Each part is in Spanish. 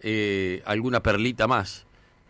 alguna perlita más.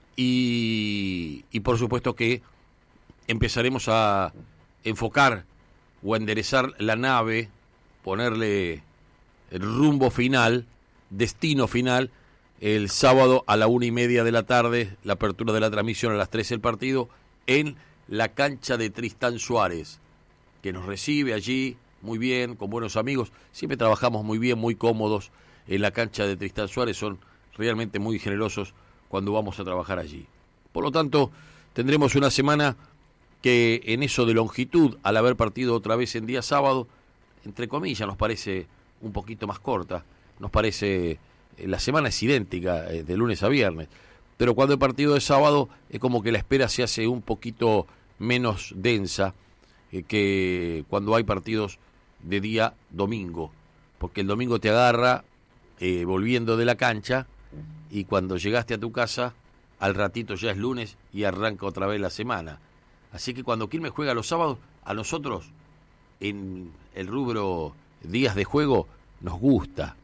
Y por supuesto que empezaremos a enfocar o a enderezar la nave, ponerle el rumbo final, destino final, el sábado a la 1:30 de la tarde, la apertura de la transmisión, a las 3 el partido, en la cancha de Tristán Suárez, que nos recibe allí muy bien, con buenos amigos. Siempre trabajamos muy bien, muy cómodos en la cancha de Tristán Suárez, son realmente muy generosos cuando vamos a trabajar allí. Por lo tanto, tendremos una semana que en eso de longitud, al haber partido otra vez en día sábado, entre comillas, nos parece un poquito más corta, nos parece, la semana es idéntica, de lunes a viernes, pero cuando el partido es sábado es como que la espera se hace un poquito menos densa que cuando hay partidos de día domingo, porque el domingo te agarra volviendo de la cancha, y cuando llegaste a tu casa, al ratito ya es lunes y arranca otra vez la semana. Así que cuando Quilmes juega los sábados, a nosotros, en el rubro días de juego, nos gusta.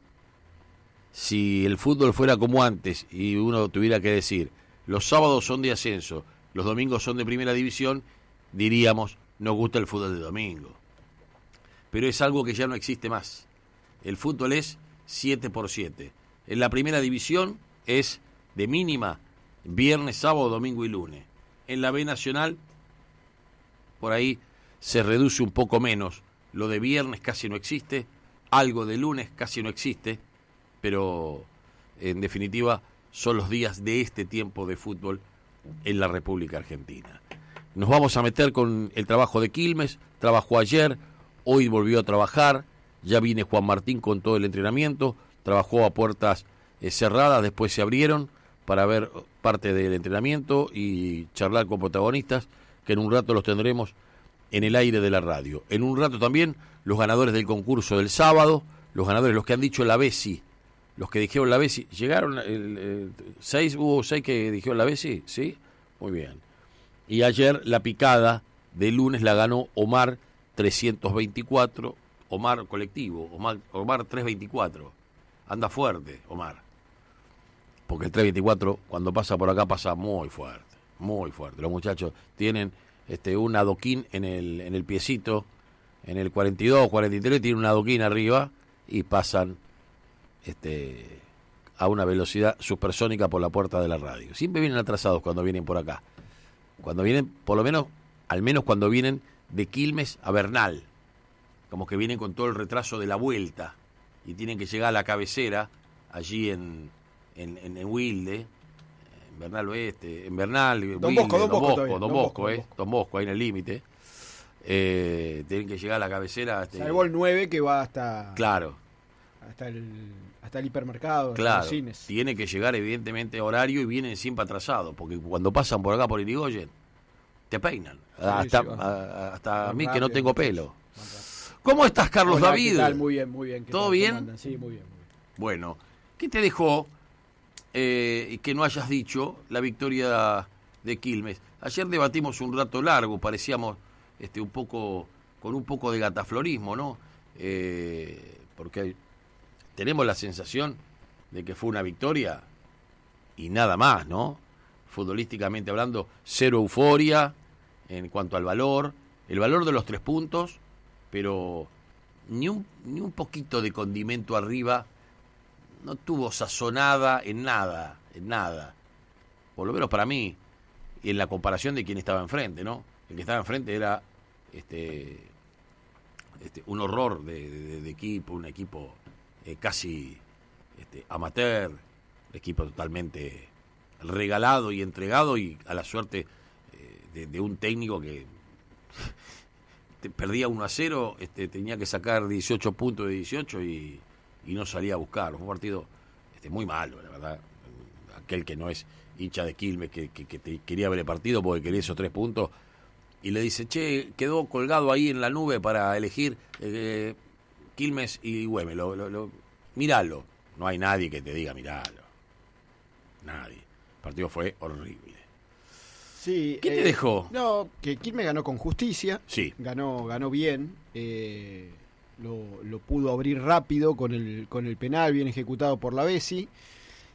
Si el fútbol fuera como antes y uno tuviera que decir, los sábados son de ascenso, los domingos son de primera división, diríamos, nos gusta el fútbol de domingo. Pero es algo que ya no existe más. El fútbol es 7x7. En la primera división es de mínima viernes, sábado, domingo y lunes. En la B Nacional, por ahí se reduce un poco menos. Lo de viernes casi no existe, algo de lunes casi no existe, pero en definitiva son los días de este tiempo de fútbol en la República Argentina. Nos vamos a meter con el trabajo de Quilmes, trabajó ayer, hoy volvió a trabajar, ya viene Juan Martín con todo el entrenamiento, trabajó a puertas cerradas, después se abrieron para ver parte del entrenamiento y charlar con protagonistas, que en un rato los tendremos en el aire de la radio. En un rato también los ganadores del concurso del sábado, los ganadores, los que han dicho la Besi, los que dijeron la Besi, llegaron, hubo 6 que dijeron la Besi, ¿sí? Muy bien. Y ayer la picada de lunes la ganó Omar 324, Omar colectivo, Omar 324. Anda fuerte, Omar. Porque el 324, cuando pasa por acá, pasa muy fuerte, muy fuerte. Los muchachos tienen un adoquín en el piecito, en el 42, 43, tienen un adoquín arriba y pasan a una velocidad supersónica por la puerta de la radio. Siempre vienen atrasados cuando vienen por acá. Cuando vienen, por lo menos, al menos cuando vienen de Quilmes a Bernal. Como que vienen con todo el retraso de la vuelta y tienen que llegar a la cabecera, allí en Wilde, en Bernal Oeste, en Bernal, Don Bosco, ahí en el límite. Tienen que llegar a la cabecera. Salvo el 9 que va hasta... Claro. Hasta el hipermercado, claro, los cines. Tiene que llegar evidentemente a horario y vienen siempre atrasados, porque cuando pasan por acá por Irigoyen, te peinan. Hasta a mí que no tengo pelo. ¿Cómo estás, Carlos? Hola, David? ¿Qué tal? Muy bien, muy bien. ¿Todo bien? Sí, muy bien. Bueno, ¿qué te dejó que no hayas dicho la victoria de Quilmes? Ayer debatimos un rato largo, parecíamos un poco con un poco de gataflorismo, ¿no? Porque tenemos la sensación de que fue una victoria y nada más, ¿no? Futbolísticamente hablando, cero euforia en cuanto al valor, el valor de los 3 puntos, pero ni un poquito de condimento arriba, no tuvo sazonada en nada, por lo menos para mí, y en la comparación de quien estaba enfrente, ¿no? El que estaba enfrente era un horror de equipo, un equipo casi amateur, equipo totalmente regalado y entregado y a la suerte de un técnico que perdía 1-0, tenía que sacar 18 puntos de 18 y no salía a buscar. Fue un partido muy malo, la verdad. Aquel que no es hincha de Quilmes, que quería ver el partido porque quería esos 3 puntos, y le dice, che, quedó colgado ahí en la nube para elegir Quilmes y Güemes, míralo. No hay nadie que te diga míralo. Nadie. El partido fue horrible. Sí, ¿Qué te dejó? No, que Quilmes ganó con justicia. Sí. Ganó bien. Lo pudo abrir rápido con el penal bien ejecutado por la Besi.